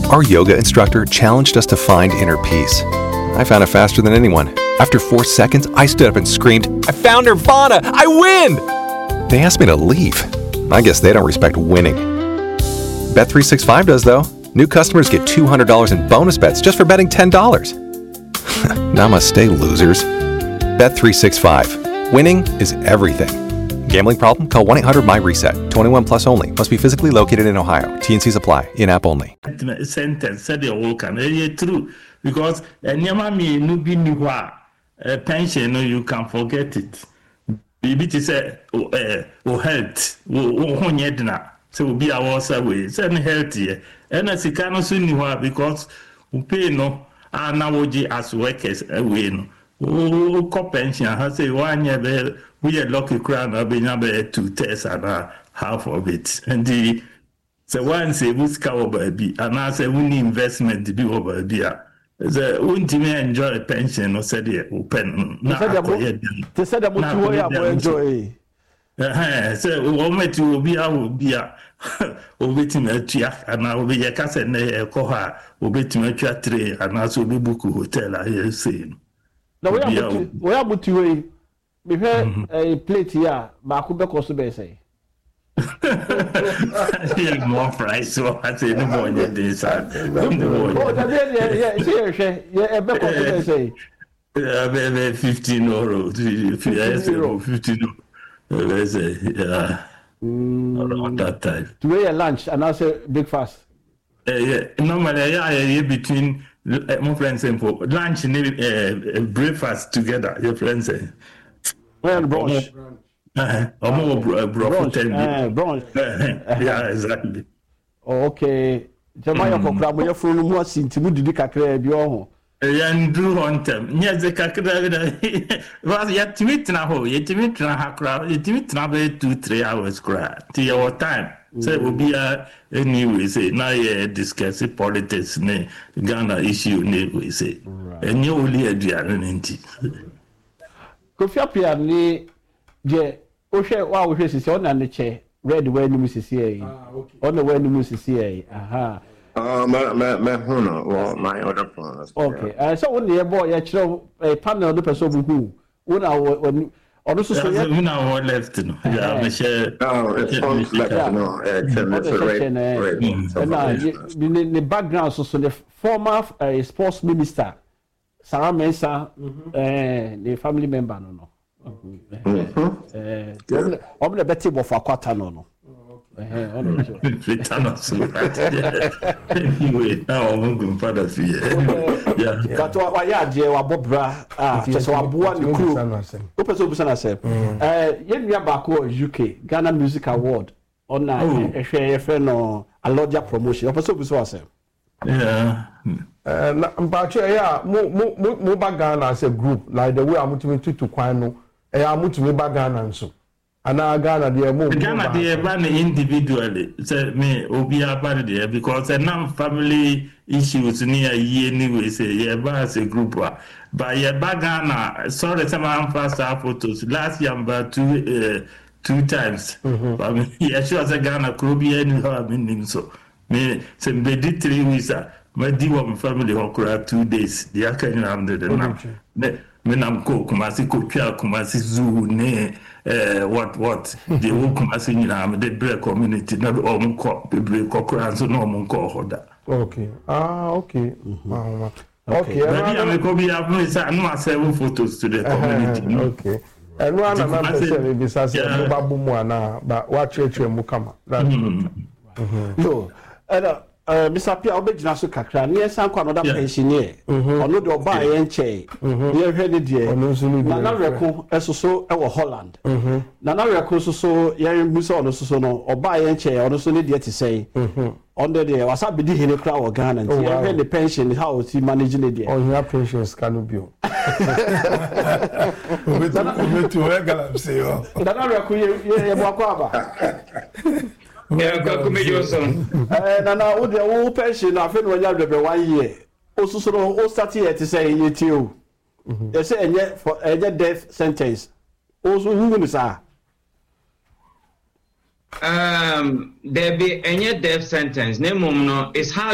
Our yoga instructor challenged us to find inner peace. I found it faster than anyone. After 4 seconds, I stood up and screamed, "I found Nirvana! I win!" They asked me to leave. I guess they don't respect winning. Bet365 does, though. New customers get $200 in bonus bets just for betting $10. Namaste, losers. Bet365. Winning is everything. Gambling problem? Call 1-800-MY-RESET. 21 plus only. Must be physically located in Ohio. T&Cs apply. In-app only. Sentence said the whole can true because pension you can forget it. Bibi to say health so be our way send healthy and as can also new because we pay no analogy as workers away no. Oh, pension has say 1 year we are lucky crown of being able to test and half of it. And the one say we scour baby and I say we need investment to be over there. The won't enjoy a pension or said it open. They said about enjoy. So we want to be a waiting a check and I will be a cousin a coha, will be to make a tray and also be book hotel. I hear saying. Now we are but to a plate here, Bakuba Kosobe say. More price, so I say no more than this. Yeah, say 15 euro, 15 around that time. To a lunch and also breakfast. Normally, between my friends and for lunch and breakfast together, your friends say. Well, brunch. Brunch. Yeah, exactly. Okay. Jamaya kokra mo furu mu asintimu didi kakra bi oho. Yandru on them. Yes, the kakra was yet to meet now. Yet to meet Hakra, yet to meet now 2-3 hours cry. To your time. So it will be a anyway say now discuss politics ne Ghana issue ne we say. And you only adrian. Kofi Apia ni je o hwe wa o hwe sisi o na ne che red we ni musisi e on the way ni musisi e aha well my other plans okay so when the boy ya chiro panel the person who una on so so ya una left no yeah me share it's left no it's the background so the former sports minister Sarah Mensah the family member no I'm the better for quarter no anyway now I'm going father fear yeah but why ya je wa bobra just wa boa ni crew o person busa na say yenia ba ko UK Ghana Music Award on na ehwe no Alodia promotion o person busa wa say yeah but yeah mo ba Ghana as a group like the way I'm to kwan no I'm to ba Ghana nso ana Ghana dey mo Ghana dey ban individually say me obi about there because a family issues near year anyway say yeah ba as a group but yeah ba Ghana sorry some first photos last year about two times but me yeah sure say Ghana could be any how I mean so me say be 3 weeks my D1 family okura 2 days the akan am the now me nam ko Kumasi ko twa Kumasi zoo ne what the whole Kumasi nyina the break community na omko be kokura so no omko hoda okay okay okay maybe am ko be have no say no 7 photos to the community okay and one am say be say no babu mu ana ba wa church mu kama that's no Mr. Pia obejina so kakra ne san kwa another pensioner ono de oba ye nche ye hwe ne de na na reko esoso e wo Holland na na reko so ye muso ono so no oba ye nche ono so ne de ti sei under the wasa bidi hene kra wo Ghana nti ye hwe the pension how to manage ne de on your pensions canubio to regala say yo na na reko ye bo akwa aba na o de o pension na fe no nya debe 1 year o so no o start here to say ye ti o they say enye death sentence o so hu ni sa there be enye death sentence name no is how